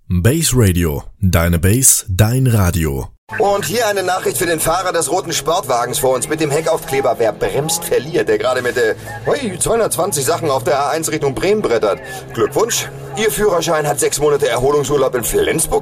Base Radio. Deine Base, dein Radio. Und hier eine Nachricht für den Fahrer des roten Sportwagens vor uns mit dem Heckaufkleber. Wer bremst, verliert. Der gerade mit 220 Sachen auf der A1 Richtung Bremen brettert. Glückwunsch. Ihr Führerschein hat 6 Monate Erholungsurlaub in Flensburg